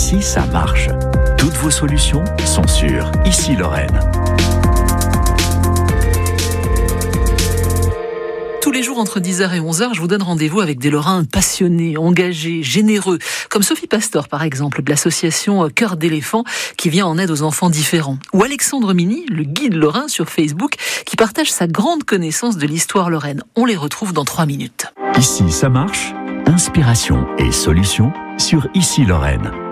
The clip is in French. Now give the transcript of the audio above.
Ici, ça marche. Toutes vos solutions sont sur Ici Lorraine. Tous les jours entre 10h et 11h, je vous donne rendez-vous avec des Lorrains passionnés, engagés, généreux, comme Sophie Pastor par exemple, de l'association Cœur d'éléphant qui vient en aide aux enfants différents. Ou Alexandre Mini, le guide lorrain sur Facebook, qui partage sa grande connaissance de l'histoire lorraine. On les retrouve dans 3 minutes. Ici, ça marche. Inspiration et solutions sur Ici Lorraine.